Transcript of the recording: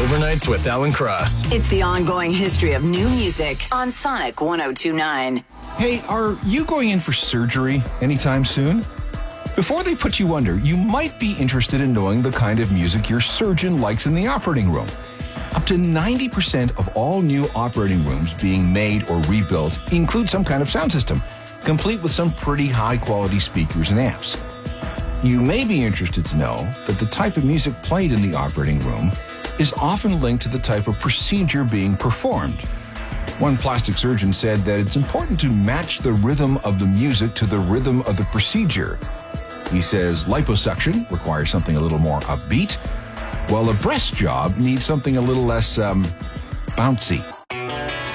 Overnights with Alan Cross. It's the ongoing history of new music on Sonic 102.9. Hey, are you going in for surgery anytime soon? Before they put you under, you might be interested in knowing the kind of music your surgeon likes in the operating room. Up to 90% of all new operating rooms being made or rebuilt include some kind of sound system, complete with some pretty high-quality speakers and amps. You may be interested to know that the type of music played in the operating room is often linked to the type of procedure being performed. One plastic surgeon said that it's important to match the rhythm of the music to the rhythm of the procedure. He says liposuction requires something a little more upbeat, while a breast job needs something a little less bouncy.